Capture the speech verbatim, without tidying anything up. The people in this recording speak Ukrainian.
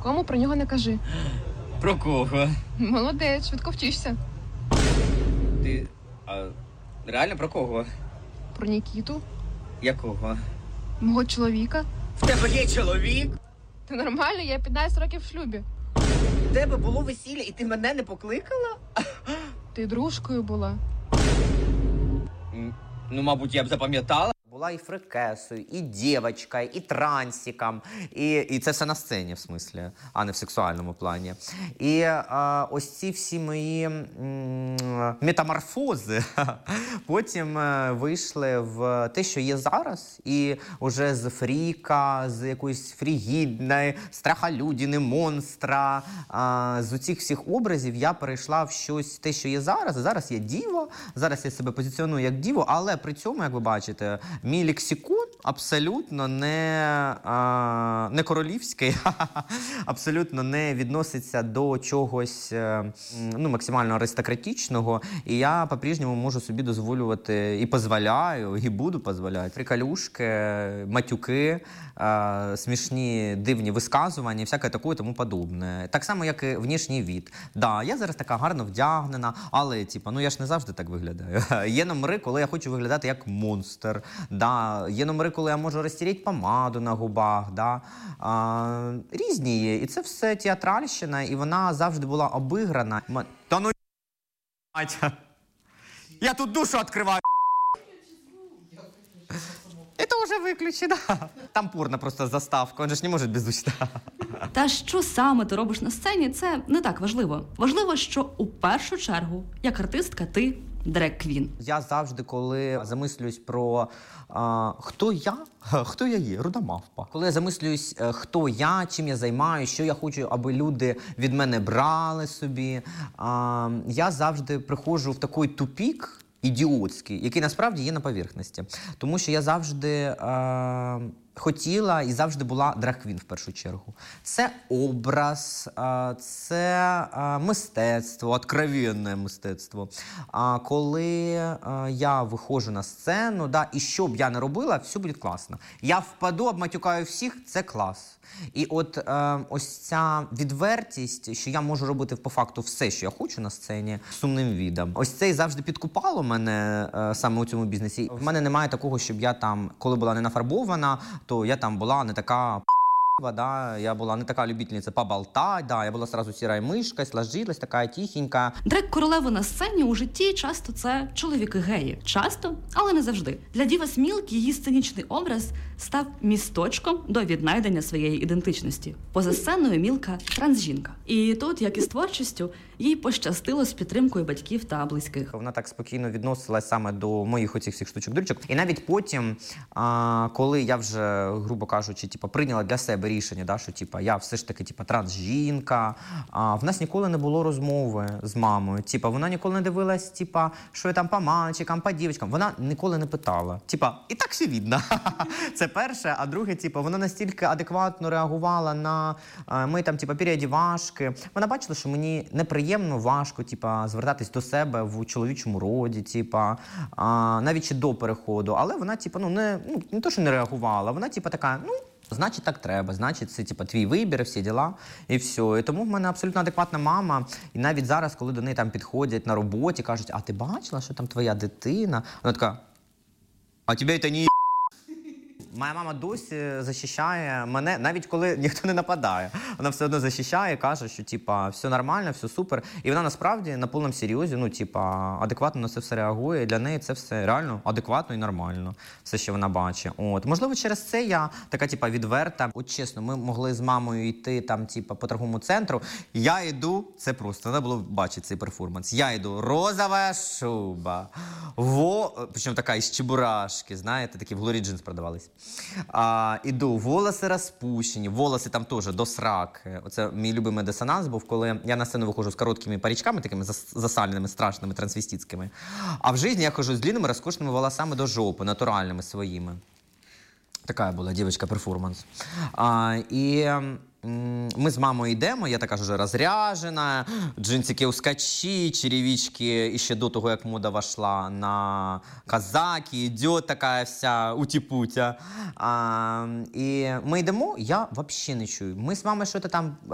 Нікому про нього не кажи. Про кого? Молодець, швидко вчишся. Ти... А, реально про кого? Про Нікіту, Якого? мого чоловіка. В тебе є чоловік? Ти нормально? Я п'ятнадцять років в шлюбі. В тебе було весілля і ти мене не покликала? Ти дружкою була. М, Ну, мабуть, я б запам'ятала. Була і фрикесою, і дівчинкою, і трансиком, і, і це все на сцені, в смислі, а не в сексуальному плані. І а, ось ці всі мої м, метаморфози потім е, вийшли в те, що є зараз, і вже з фріка, з якоїсь фрігідної, страхолюдини, монстра, а, з усіх всіх образів я перейшла в щось, те, що є зараз. Зараз я діва, зараз я себе позиціоную як діву, але при цьому, як ви бачите, мій лексикон абсолютно не, а, не королівський, абсолютно не відноситься до чогось ну, максимально аристократичного. І я по-прежньому можу собі дозволювати, і дозволяю, і буду дозволяти приколюшки, матюки, а, смішні, дивні висказування і всяке таке тому подобне. Так само, як і внешній від. Да, я зараз така гарно вдягнена, але типу, ну я ж не завжди так виглядаю. Є номери, коли я хочу виглядати як монстр. Да, є номери, коли я можу розтіряти помаду на губах. Да. А, різні є. І це все театральщина, і вона завжди була обіграна. Та ну, я тут душу відкриваю. Это уже выключено. Там порно просто заставка, он же ж не може без душі. Та що саме ти робиш на сцені, це не так важливо. Важливо, що у першу чергу, як артистка, ти драг-квін. Я завжди, коли замислююсь про а, хто я, хто я є, руда мавпа. Коли я замислююсь, хто я, чим я займаюся, що я хочу, аби люди від мене брали собі, а, я завжди приходжу в такий тупік, ідіотський, який насправді є на поверхності. Тому що я завжди е, хотіла і завжди була драг-квін в першу чергу. Це образ, е, це е, мистецтво, откровенне мистецтво. А коли е, я виходжу на сцену, да, і що б я не робила, все буде класно. Я впаду, обматюкаю всіх, це клас. І от е, ось ця відвертість, що я можу робити по факту все, що я хочу на сцені, сумним відом. Ось це і завжди підкупало мене е, саме у цьому бізнесі. В мене немає такого, щоб я там, коли була не нафарбована, то я там була не така да, я була не така любительниця поболтать, да, я була сразу сірая мишка, сложилась, така тихенька. Драг-королева на сцені у житті часто це чоловіки-геї. Часто, але не завжди. Для Діва Смілки її сценічний образ став місточком до віднайдення своєї ідентичності. Поза сценою Мілка – трансжінка. І тут, як і з творчістю, їй пощастило з підтримкою батьків та близьких. Вона так спокійно відносилась саме до моїх оцих всіх штучок-дрючок. І навіть потім, а, коли я вже, грубо кажучи, типу, прийняла для себе рішення, да, що типу, я все ж таки типу, трансжінка, а, в нас ніколи не було розмови з мамою. Типу, вона ніколи не дивилась, типу, що я там по мальчикам, по дівчинкам. Вона ніколи не питала. Типу, і так все видно. Це перше. А друге, типу, вона настільки адекватно реагувала на а, мої там, типу, переодівашки. Вона бачила, що мені неприємно, важко, типа, звертатись до себе в чоловічому роді, типа, а, навіть ще до переходу. Але вона, типа, ну, не, ну, не то, що не реагувала, вона, типа, така, ну, значить, так треба, значить, це, типа, твій вибір, всі діла, і все. І тому в мене абсолютно адекватна мама. І навіть зараз, коли до неї там підходять на роботі, кажуть, а ти бачила, що там твоя дитина? Вона така, а тебе це не моя мама досі захищає мене, навіть коли ніхто не нападає. Вона все одно захищає, каже, що типа все нормально, все супер. І вона насправді на повному серйозі, ну типа адекватно на це все реагує. І для неї це все реально адекватно і нормально. Все, що вона бачить. От, можливо, через це я така типа відверта. От чесно, ми могли з мамою йти там, типа по торговому центру. Я йду, це просто треба було бачити цей перформанс. Я йду, розова шуба, во, причому така із чебурашки, знаєте, такі в Глорі Джинс продавались. А, іду, волоси розпущені, волоси там теж до сраки. Оце мій любимий дисонанс був, коли я на сцену виходжу з короткими парічками, такими засальними, страшними, трансвеститськими. А в житті я хожу з длинними, розкошними волосами до жопи, натуральними своїми. Така була дівчинка-перформанс. А, і ми з мамою йдемо, я така вже розряжена, джинсики ускочі, черевички, і ще до того, як мода вошла на казаки, йде така вся утіпутя. А, і ми йдемо, я взагалі не чую. Ми з мамою щось там